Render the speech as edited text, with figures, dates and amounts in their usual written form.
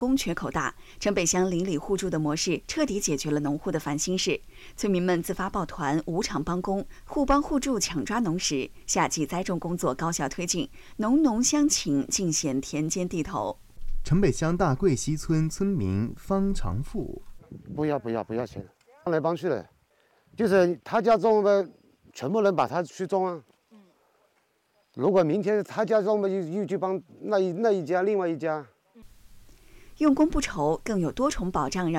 工缺口大，城北乡邻里互助的模式彻底解决了农户的烦心事。村民们自发抱团，无偿帮工，互帮互助，抢抓农时，夏季栽种工作高效推进，农农乡情尽显田间地头。 城北乡大桂溪村村民方长富： 不要钱，帮来帮去的，就是他家种的，全部人把他去种啊。如果明天他家种的又去帮那一家另外一家。 用工不愁，更有多重保障，让